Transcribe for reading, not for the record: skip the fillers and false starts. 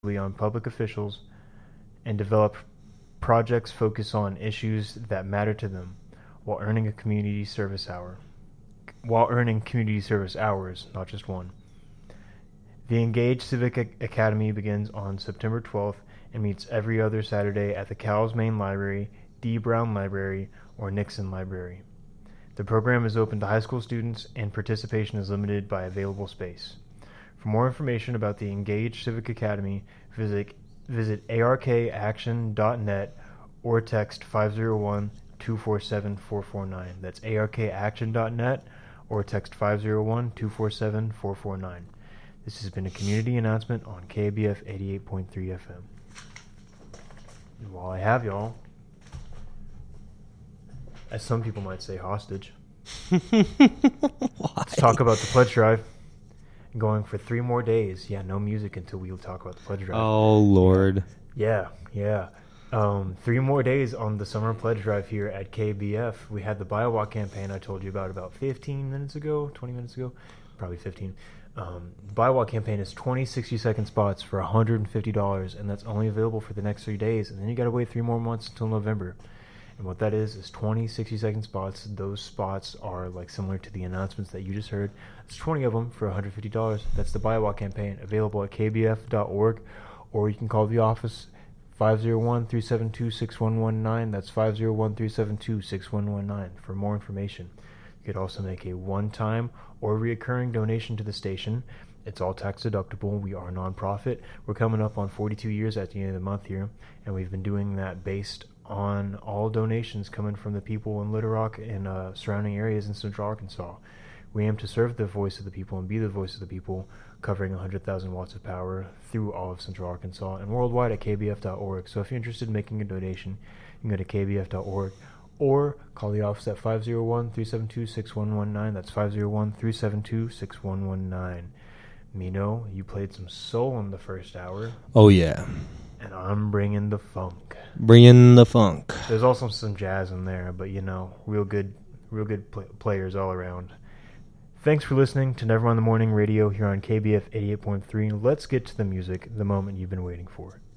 on public officials and develop projects focused on issues that matter to them while earning community service hours, not just one. The Engage Civic Academy begins on September 12th and meets every other Saturday at the Cowles Main Library, D. Brown Library, or Nixon Library. The program is open to high school students and participation is limited by available space. For more information about the Engage Civic Academy, visit arkaction.net or text 501-247-449. That's arkaction.net or text 501-247-449. This has been a community announcement on KBF 88.3 FM. And while I have y'all, as some people might say, hostage, let's talk about the pledge drive. Going for 3 more days. Yeah, no music until we talk about the pledge drive. Oh, Lord. Yeah. 3 more days on the summer pledge drive here at KBF. We had the BioWalk campaign I told you about 15 minutes ago, 20 minutes ago, probably 15. The BioWalk campaign is 20 60-second spots for $150, and that's only available for the next 3 days. And then you got to wait 3 more months until November. And what that is 20 60-second spots. Those spots are like similar to the announcements that you just heard. It's 20 of them for $150. That's the BioWalk campaign, available at kbf.org, or you can call the office 501-372-6119. That's 501-372-6119 for more information. You could also make a one-time or recurring donation to the station. It's all tax deductible. We are a nonprofit. We're coming up on 42 years at the end of the month here, and we've been doing that based on all donations coming from the people in Little Rock and surrounding areas in Central Arkansas. We aim to serve the voice of the people and be the voice of the people, covering 100,000 watts of power through all of Central Arkansas and worldwide at kbf.org. So if you're interested in making a donation, you can go to kbf.org or call the office at 501-372-6119. That's 501-372-6119. Mino, you played some soul in the first hour. Oh, yeah. And I'm bringing the funk. Bringing the funk. There's also some jazz in there, but real good players all around. Thanks for listening to Never on the Morning Radio here on KBF 88.3. Let's get to the music, the moment you've been waiting for.